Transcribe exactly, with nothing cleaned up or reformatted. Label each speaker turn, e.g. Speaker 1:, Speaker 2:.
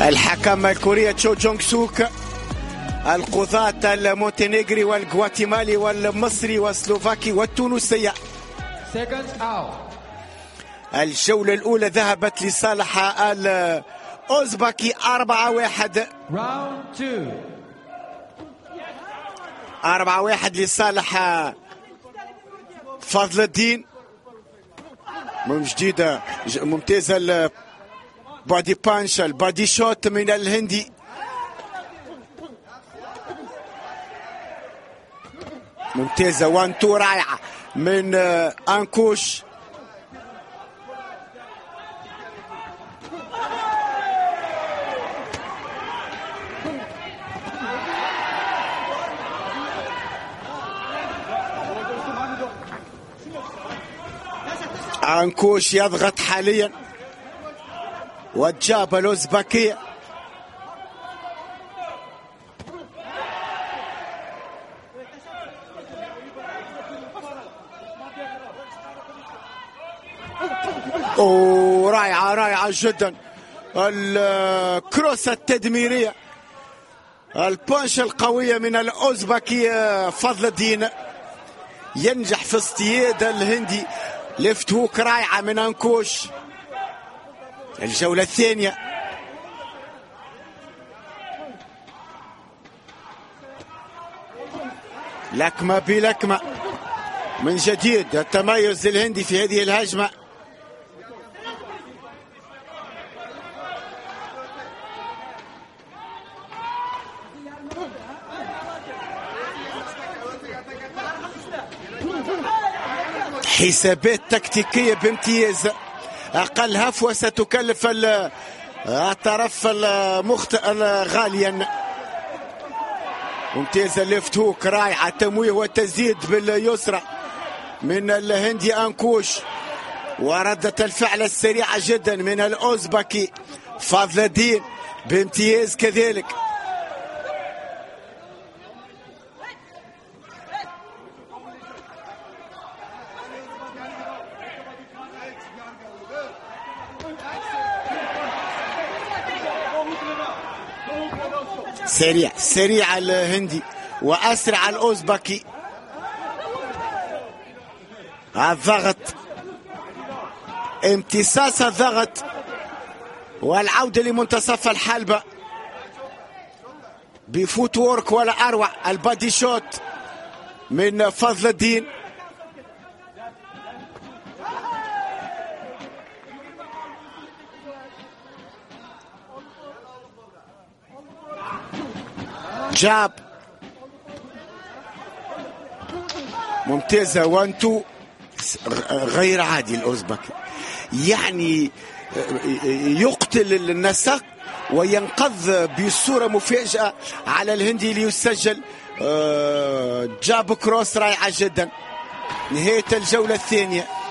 Speaker 1: الحكم الكوري تشو جونغ سوك، القضاة المونتينيغري والغواتيمالي والمصري والسلوفاكي والتونسية. الجولة الأولى ذهبت لصالح الأوزبكي أربعة واحد. أربعة واحد لصالح فضل الدين. من جديد ممتازة البادي بانش، البادي شوت من الهندي. ممتازة وان تو رائعة من أنكوش. أنكوش يضغط حاليا وجاب الأوزبكية. أوه رائعة رائعة جدا الكروس التدميرية، البانش القوية من الأوزبكي فضل الدين. ينجح في اصطياد الهندي. ليفت هوك رائعة من أنكوش. الجولة الثانية. لكمة بلكمة من جديد. التميز الهندي في هذه الهجمة. حسابات تكتيكية بامتياز. أقل هفوة ستكلف الطرف المخطئ غاليا. ممتازة ليفت هوك رائعة، تمويه وتزيد باليسرى من الهندي أنكوش، وردة الفعل السريعة جدا من الأوزبكي فضل الدين بامتياز كذلك. سريع سريع الهندي وأسرع الأوزبكي. الضغط، امتصاص الضغط والعودة لمنتصف الحلبة بفوت وورك ولا أروع. البادي شوت من فضل الدين. جاب ممتازة وان تو. غير عادي الأوزبكي، يعني يقتل النسق وينقض بصورة مفاجئة على الهندي ليسجل. جاب كروس رائعة جدا. نهاية الجولة الثانية.